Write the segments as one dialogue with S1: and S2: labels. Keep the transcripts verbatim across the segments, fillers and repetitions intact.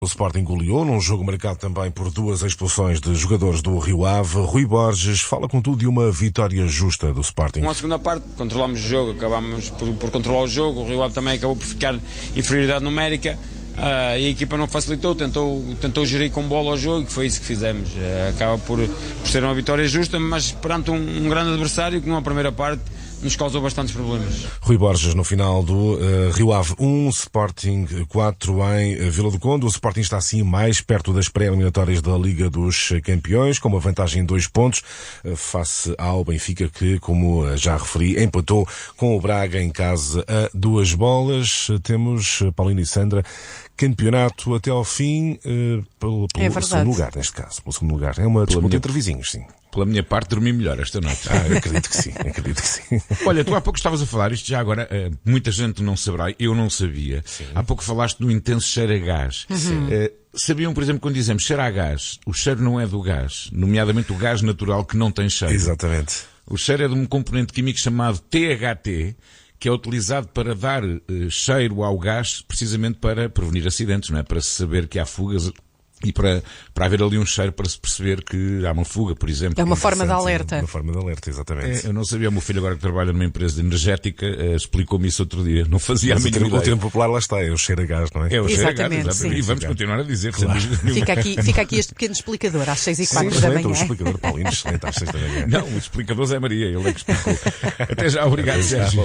S1: O Sporting goleou num jogo marcado também por duas expulsões de jogadores do Rio Ave. Rui Borges fala contudo de uma vitória justa do Sporting.
S2: Na segunda parte controlámos o jogo, acabámos por, por controlar o jogo. O Rio Ave também acabou por ficar em inferioridade numérica. Uh, e a equipa não facilitou, tentou, tentou gerir com bola o jogo, e foi isso que fizemos. Uh, acaba por, por ser uma vitória justa, mas perante um, um grande adversário que numa primeira parte nos causou bastantes problemas.
S1: Rui Borges no final do uh, Rio Ave um, Sporting quatro em uh, Vila do Conde. O Sporting está assim mais perto das pré-eliminatórias da Liga dos Campeões, com uma vantagem de dois pontos uh, face ao Benfica, que, como uh, já referi, empatou com o Braga em casa a duas bolas. Uh, temos, uh, Paulina e Sandra, campeonato até ao fim, uh, pelo, pelo
S3: é
S1: segundo lugar, neste caso. Pelo segundo lugar. É uma disputa minha... entre vizinhos, sim.
S4: Pela minha parte, dormi melhor esta noite.
S1: Ah, eu acredito que sim, acredito que sim.
S4: Olha, tu há pouco estavas a falar, isto já agora, uh, muita gente não saberá, eu não sabia. Sim. Há pouco falaste do intenso cheiro a gás.
S3: Uhum.
S4: Uh, sabiam, por exemplo, quando dizemos cheiro a gás, o cheiro não é do gás, nomeadamente o gás natural que não tem cheiro.
S1: Exatamente.
S4: O cheiro é de um componente químico chamado T H T, que é utilizado para dar uh, cheiro ao gás, precisamente para prevenir acidentes, não é? Para se saber que há fugas e para, para haver ali um cheiro para se perceber que há uma fuga, por exemplo.
S3: É uma forma de alerta.
S1: Uma forma de alerta, exatamente.
S4: É, eu não sabia, o meu filho agora que trabalha numa empresa energética uh, explicou-me isso outro dia. Não fazia
S1: Mas
S4: a mínima ideia.
S1: O termo popular lá está, é o cheiro a gás, não é?
S4: É o cheiro a gás,
S3: Exatamente,
S4: exatamente. E vamos continuar a dizer.
S1: Claro.
S3: Fica aqui, fica aqui este pequeno explicador às seis e quatro da manhã.
S1: O explicador Paulino, excelente, às seis da manhã.
S4: Não, o explicador Zé Maria, ele é que explicou. Até já, obrigado, Sérgio.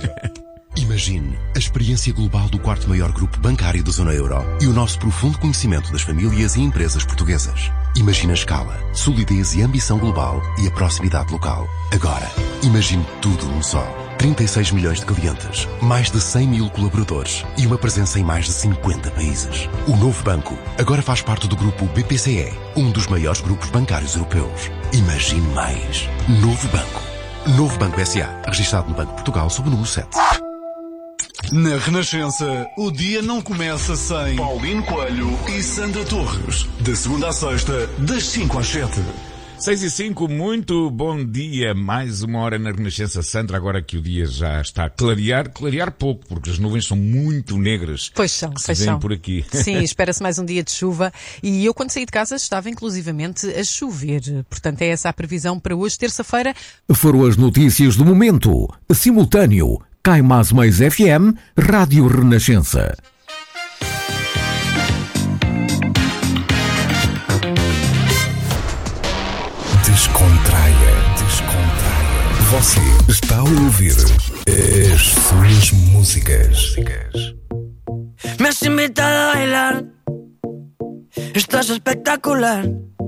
S5: Imagine a experiência global do quarto maior grupo bancário da zona euro e o nosso profundo conhecimento das famílias e empresas portuguesas. Imagine a escala, solidez e ambição global e a proximidade local. Agora, imagine tudo num só. trinta e seis milhões de clientes, mais de cem mil colaboradores e uma presença em mais de cinquenta países. O novo banco agora faz parte do grupo B P C E, um dos maiores grupos bancários europeus. Imagine mais. Novo Banco. Novo Banco S A, registado no Banco de Portugal sob o número sete.
S6: Na Renascença, o dia não começa sem Paulino Coelho e Sandra Torres. Da segunda à sexta, das cinco às sete.
S4: seis e cinco, muito bom dia. Mais uma hora na Renascença. Sandra, agora que o dia já está a clarear, clarear pouco, porque as nuvens são muito negras.
S3: Pois são,
S4: que se
S3: pois
S4: vêem
S3: são.
S4: por aqui.
S3: Sim, espera-se mais um dia de chuva. E eu, quando saí de casa, estava inclusivamente a chover. Portanto, é essa a previsão para hoje, terça-feira.
S7: Foram as notícias do momento. Simultâneo. Cai Mais Mais F M, Rádio Renascença. Descontraia, descontraia. Você está a ouvir as suas músicas.
S8: Me has invitado a bailar, estás espectacular.